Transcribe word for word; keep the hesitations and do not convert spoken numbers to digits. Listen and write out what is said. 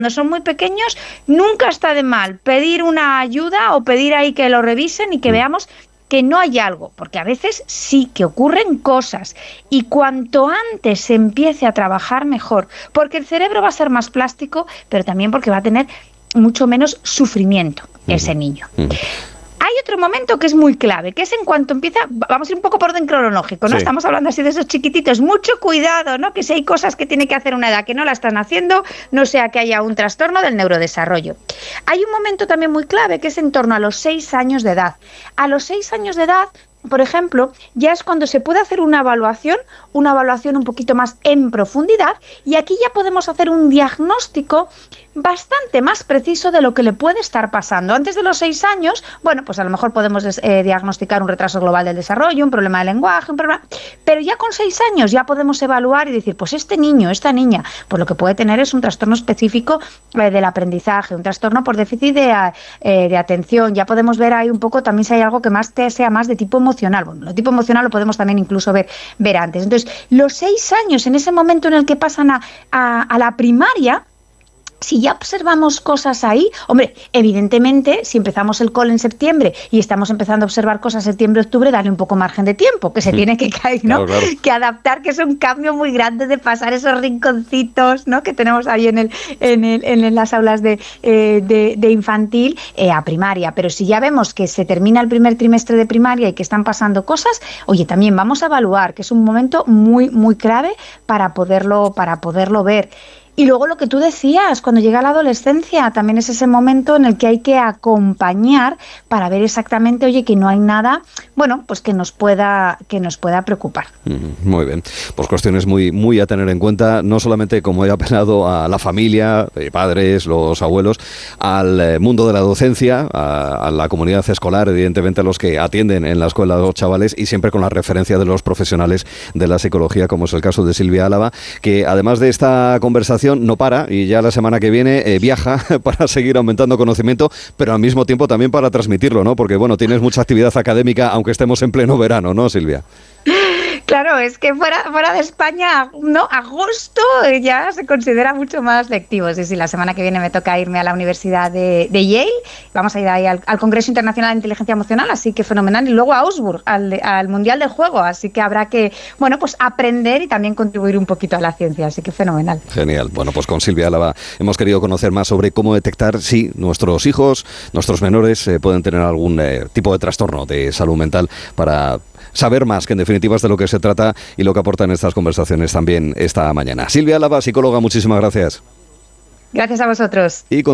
cuando son muy pequeños, nunca está de mal pedir una ayuda o pedir ahí que lo revisen y que veamos que no hay algo, porque a veces sí que ocurren cosas y cuanto antes se empiece a trabajar mejor, porque el cerebro va a ser más plástico, pero también porque va a tener mucho menos sufrimiento ese niño. Hay otro momento que es muy clave, que es en cuanto empieza, vamos a ir un poco por orden cronológico, ¿no? Sí. Estamos hablando así de esos chiquititos, mucho cuidado, ¿no? Que si hay cosas que tiene que hacer una edad que no la están haciendo, no sea que haya un trastorno del neurodesarrollo. Hay un momento también muy clave, que es en torno a los seis años de edad. A los seis años de edad, por ejemplo, ya es cuando se puede hacer una evaluación, una evaluación un poquito más en profundidad, y aquí ya podemos hacer un diagnóstico bastante más preciso de lo que le puede estar pasando. Antes de los seis años, bueno, pues a lo mejor podemos eh, diagnosticar un retraso global del desarrollo, un problema de lenguaje, un problema... pero ya con seis años ya podemos evaluar y decir, pues este niño, esta niña, pues lo que puede tener es un trastorno específico eh, del aprendizaje, un trastorno por déficit de, eh, de atención. Ya podemos ver ahí un poco también si hay algo que más te sea más de tipo emocional. Bueno, lo tipo emocional lo podemos también incluso ver, ver antes. Entonces, los seis años, en ese momento en el que pasan a, a, a la primaria, si ya observamos cosas ahí, hombre, evidentemente, si empezamos el cole en septiembre y estamos empezando a observar cosas septiembre, octubre, darle un poco margen de tiempo, que se tiene que caer, ¿no? Claro, claro. Que adaptar, que es un cambio muy grande de pasar esos rinconcitos, ¿no? Que tenemos ahí en el, en el, en las aulas de, eh, de, de infantil eh, a primaria. Pero si ya vemos que se termina el primer trimestre de primaria y que están pasando cosas, oye, también vamos a evaluar, que es un momento muy, muy clave para poderlo, para poderlo ver. Y luego lo que tú decías, cuando llega la adolescencia, también es ese momento en el que hay que acompañar para ver exactamente, oye, que no hay nada, bueno, pues que nos pueda, que nos pueda preocupar. Muy bien, pues cuestiones muy, muy a tener en cuenta, no solamente como he apelado a la familia, eh, padres, los abuelos, al eh, mundo de la docencia, a, a la comunidad escolar, evidentemente a los que atienden en la escuela a los chavales y siempre con la referencia de los profesionales de la psicología, como es el caso de Silvia Álava, que además de esta conversación no para y ya la semana que viene eh, viaja para seguir aumentando conocimiento, pero al mismo tiempo también para transmitirlo, ¿no? Porque, bueno, tienes mucha actividad académica, aunque estemos en pleno verano, ¿no, Silvia? Claro, es que fuera, fuera de España, ¿no? Agosto ya se considera mucho más lectivo. Sí, sí, la semana que viene me toca irme a la Universidad de, de Yale, vamos a ir ahí al, al Congreso Internacional de Inteligencia Emocional, así que fenomenal, y luego a Augsburg, al, al Mundial del Juego, así que habrá que, bueno, pues aprender y también contribuir un poquito a la ciencia, así que fenomenal. Genial. Bueno, pues con Silvia Álava hemos querido conocer más sobre cómo detectar si nuestros hijos, nuestros menores, eh, pueden tener algún eh, tipo de trastorno de salud mental para saber más, que en definitiva es de lo que se trata y lo que aportan estas conversaciones también esta mañana. Silvia Álava, psicóloga, muchísimas gracias. Gracias a vosotros. Y con